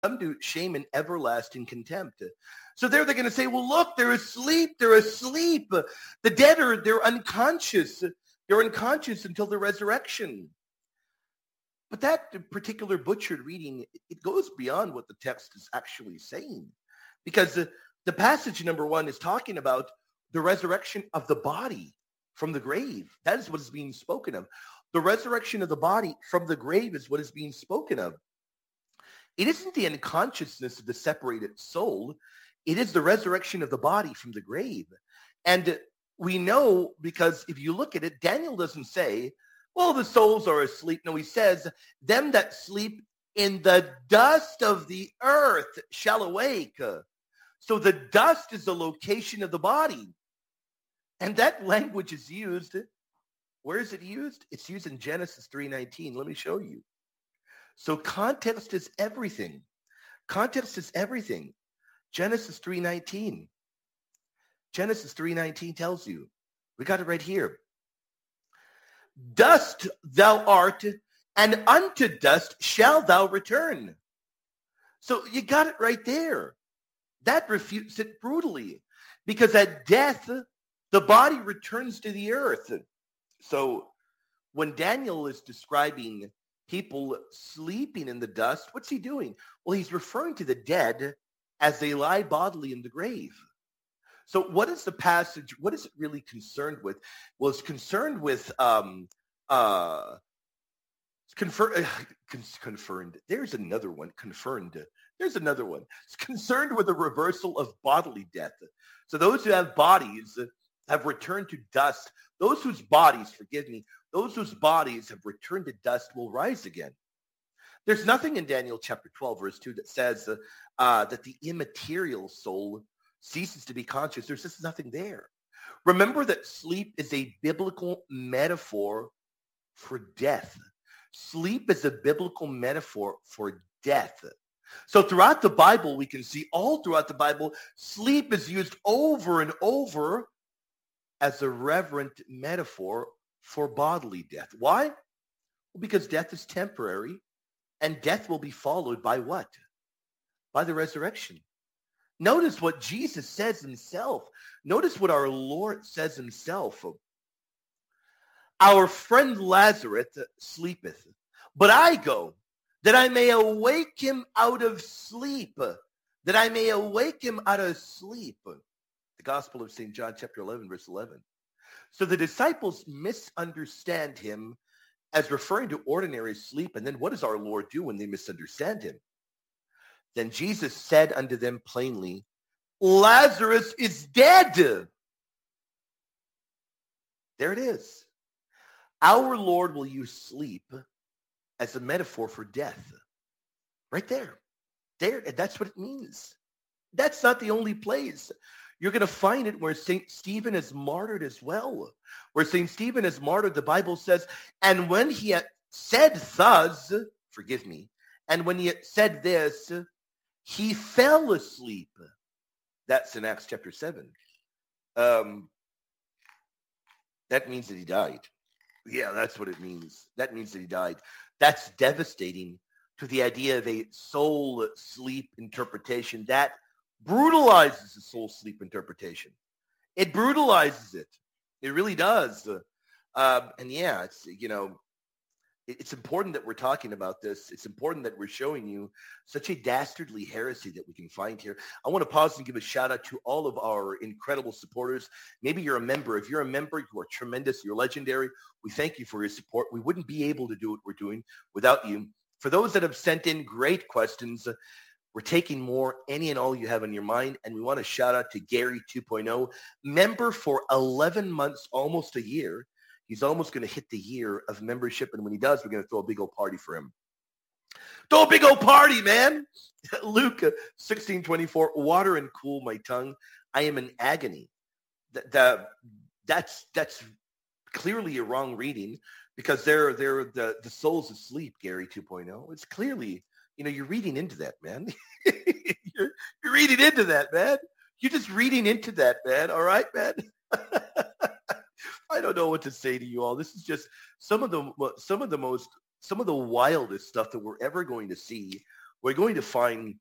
come to shame and everlasting contempt. So there they're going to say, well, look, they're asleep. They're asleep. The dead they're unconscious. They're unconscious until the resurrection. But that particular butchered reading, it goes beyond what the text is actually saying. Because the passage, number one, is talking about the resurrection of the body from the grave. That is what is being spoken of. The resurrection of the body from the grave is what is being spoken of. It isn't the unconsciousness of the separated soul. It is the resurrection of the body from the grave. And we know, because if you look at it, Daniel doesn't say, well, the souls are asleep. No, he says, them that sleep in the dust of the earth shall awake. So the dust is the location of the body. And that language is used. Where is it used? It's used in Genesis 3:19. Let me show you. So context is everything. Context is everything. Genesis 3:19. Genesis 3:19 tells you. We got it right here. Dust thou art, and unto dust shalt thou return. So you got it right there. That refutes it brutally. Because at death, the body returns to the earth. So when Daniel is describing people sleeping in the dust, what's he doing? Well, he's referring to the dead as they lie bodily in the grave. So what is the passage? What is it really concerned with? Well, it's concerned with confirmed. There's another one. Confirmed. There's another one. It's concerned with the reversal of bodily death. So those who have bodies have returned to dust. Those whose bodies, those whose bodies have returned to dust will rise again. There's nothing in Daniel chapter 12, verse 2 that says that the immaterial soul ceases to be conscious. There's just nothing there. Remember that sleep is a biblical metaphor for death. Sleep is a biblical metaphor for death. So throughout the Bible, we can see all throughout the Bible, sleep is used over and over as a reverent metaphor for bodily death. Why? Well, because death is temporary, and death will be followed by what? By the resurrection. Notice what Jesus says himself. Notice what our Lord says himself. Our friend Lazarus sleepeth, but I go, that I may awake him out of sleep, that I may awake him out of sleep. The Gospel of St. John, chapter 11, verse 11. So the disciples misunderstand him as referring to ordinary sleep. And then what does our Lord do when they misunderstand him? Then Jesus said unto them plainly, Lazarus is dead. There it is. Our Lord will use sleep as a metaphor for death. Right there. There, that's what it means. That's not the only place. You're going to find it where St. Stephen is martyred as well. Where St. Stephen is martyred, the Bible says, and when he had said thus, and when he had said this, he fell asleep. That's in Acts chapter 7. That means that he died. Yeah, that's what it means. That means that he died. That's devastating to the idea of a soul sleep interpretation. That brutalizes the soul sleep interpretation. It brutalizes it. It really does. And yeah, it's important that we're talking about this. It's important that we're showing you such a dastardly heresy that we can find here. I want to pause and give a shout out to all of our incredible supporters. Maybe you're a member. If you're a member, you are tremendous. You're legendary. We thank you for your support. We wouldn't be able to do what we're doing without you. For those that have sent in great questions, we're taking more, any and all you have on your mind. And we want to shout out to Gary 2.0, member for 11 months, almost a year. He's almost going to hit the year of membership. And when he does, we're going to throw a big old party for him. Throw a big old party, man. Luke 16:24, water and cool my tongue. I am in agony. That's clearly a wrong reading because they're the soul's asleep, Gary 2.0. It's clearly, you're reading into that, man. you're reading into that, man. You're just reading into that, man. All right, man. I don't know what to say to you all. This is just some of the wildest stuff that we're ever going to see we're going to find